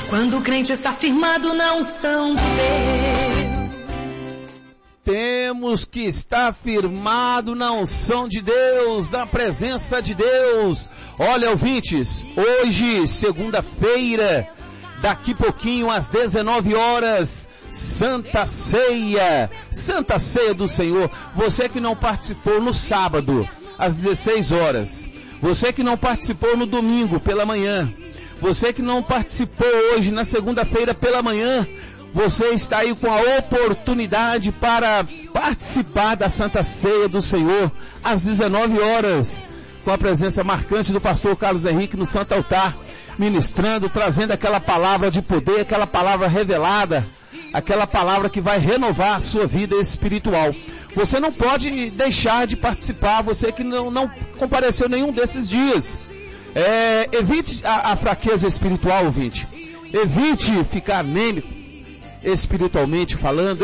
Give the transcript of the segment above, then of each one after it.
quando o crente está firmado na unção de Deus. Temos que estar firmado na unção de Deus, na presença de Deus. Olha, ouvintes, hoje, segunda-feira, daqui pouquinho às 19 horas, Santa Ceia do Senhor. Você que não participou no sábado, às 16 horas, você que não participou no domingo pela manhã, você que não participou hoje na segunda-feira pela manhã, você está aí com a oportunidade para participar da Santa Ceia do Senhor às 19 horas, com a presença marcante do pastor Carlos Henrique no Santo Altar, ministrando, trazendo aquela palavra de poder, aquela palavra revelada, aquela palavra que vai renovar a sua vida espiritual. Você não pode deixar de participar, você que não compareceu nenhum desses dias. Evite a fraqueza espiritual, ouvinte. Evite ficar anêmico, espiritualmente falando.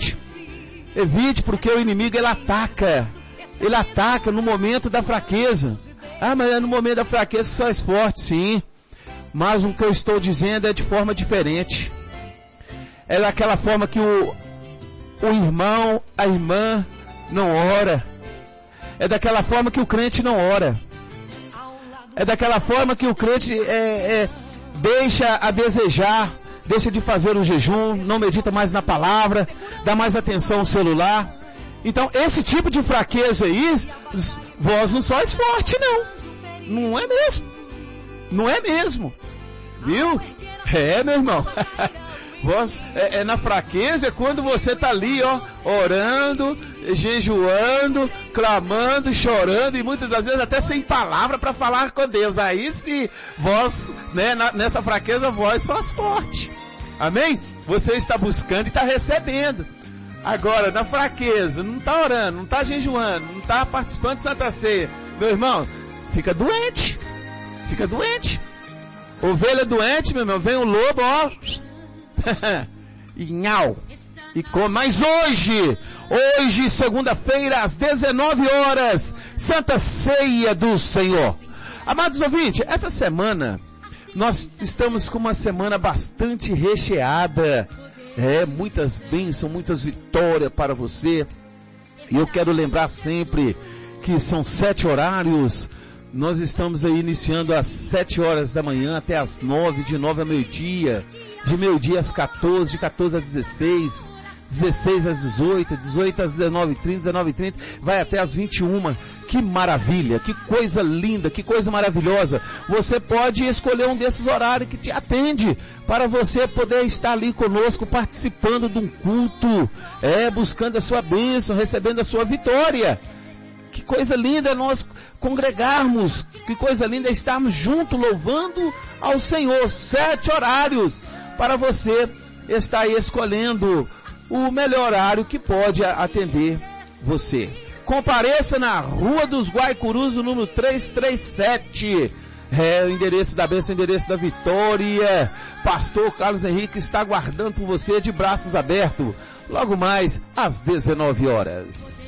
Evite, porque o inimigo ele ataca no momento da fraqueza. Mas é no momento da fraqueza que só é forte, sim. Mas o que eu estou dizendo é de forma diferente. É daquela forma que o irmão, a irmã não ora. É daquela forma que o crente não ora. É daquela forma que o crente deixa a desejar, deixa de fazer o jejum, não medita mais na palavra, dá mais atenção ao celular. Então, esse tipo de fraqueza aí, vós não sois forte, não. Não é mesmo. Não é mesmo. Viu? Meu irmão. Vós, na fraqueza é quando você está ali, orando, jejuando, clamando, chorando e muitas das vezes até sem palavra para falar com Deus. Aí se vós, nessa fraqueza, vós sois forte. Amém? Você está buscando e está recebendo. Agora, na fraqueza, não está orando, não está jejuando, não está participando de Santa Ceia. Meu irmão, fica doente. Fica doente. Ovelha doente, meu irmão, vem um lobo, e nhau. E come. Mas hoje, segunda-feira, às 19 horas, Santa Ceia do Senhor. Amados ouvintes, essa semana, nós estamos com uma semana bastante recheada. Muitas bênçãos, muitas vitórias para você. E eu quero lembrar sempre que são 7 horários. Nós estamos aí iniciando às 7 horas da manhã até às 9, de 9 a meio-dia, de meio-dia às 14, de 14 às 16, 16 às 18, 18 às 19h30, 19h30, vai até às 21. Que maravilha, que coisa linda, que coisa maravilhosa. Você pode escolher um desses horários que te atende, para você poder estar ali conosco, participando de um culto, buscando a sua bênção, recebendo a sua vitória. Que coisa linda é nós congregarmos, que coisa linda é estarmos juntos louvando ao Senhor. 7 horários para você estar aí escolhendo o melhor horário que pode atender você. Compareça na Rua dos Guaicurus, o número 337. O endereço da bênção, o endereço da vitória. Pastor Carlos Henrique está aguardando por você de braços abertos. Logo mais às 19 horas.